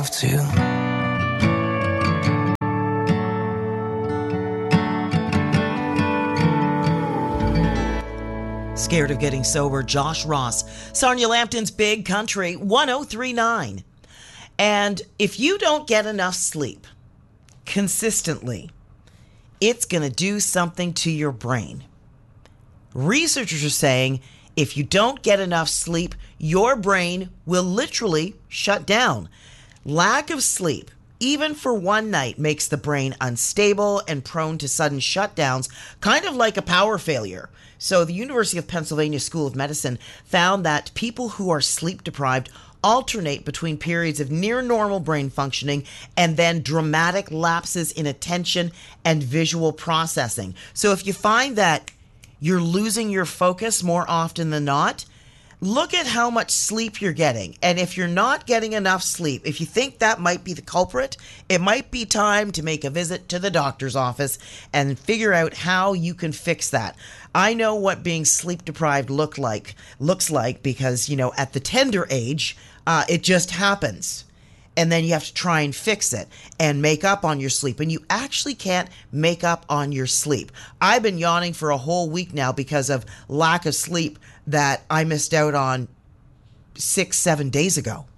have to. Scared of getting sober, Josh Ross, Sonia Lampton's Big Country 1039. And if you don't get enough sleep consistently, it's going to do something to your brain. Researchers are saying if you don't get enough sleep, your brain will literally shut down. Lack of sleep, even for one night, makes the brain unstable and prone to sudden shutdowns, kind of like a power failure. So the University of Pennsylvania School of Medicine found that people who are sleep deprived alternate between periods of near normal brain functioning and then dramatic lapses in attention and visual processing. So if you find that you're losing your focus more often than not, look at how much sleep you're getting. And if you're not getting enough sleep, if you think that might be the culprit, it might be time to make a visit to the doctor's office and figure out how you can fix that. I know what being sleep deprived looks like because, at the tender age, it just happens. And then you have to try and fix it and make up on your sleep. And you actually can't make up on your sleep. I've been yawning for a whole week now because of lack of sleep that I missed out on 6-7 days ago.